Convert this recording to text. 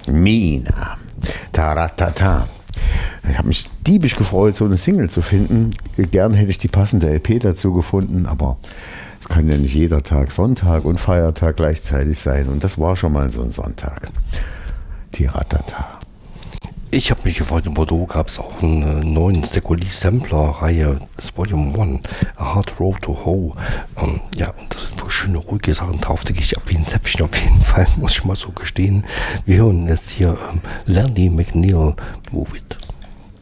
Mina. Taratata. Ich habe mich diebisch gefreut, so eine Single zu finden. Gern hätte ich die passende LP dazu gefunden, aber es kann ja nicht jeder Tag Sonntag und Feiertag gleichzeitig sein. Und das war schon mal so ein Sonntag. Tiratata. Ich habe mich gefreut, in Bordeaux gab es auch einen neuen Stekoli-Sampler-Reihe, das Volume 1, A Hard Road to Hoe. Ja, und das sind wohl schöne, ruhige Sachen drauf, da gehe ich ab wie ein Zäpfchen auf jeden Fall, muss ich mal so gestehen. Wir hören jetzt hier Landy McNeil, Move It.